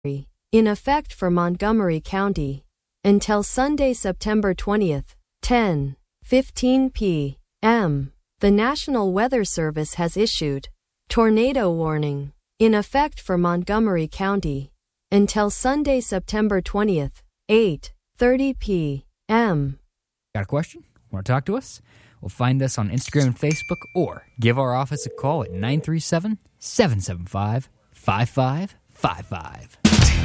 in effect for Montgomery County until Sunday, September 20th, 10:15 p.m. The National Weather Service has issued tornado warning in effect for Montgomery County until Sunday, September 20th, 8:30 p.m. Got a question? Want to talk to us? Well, find us on Instagram and Facebook or give our office a call at 937-775-5555.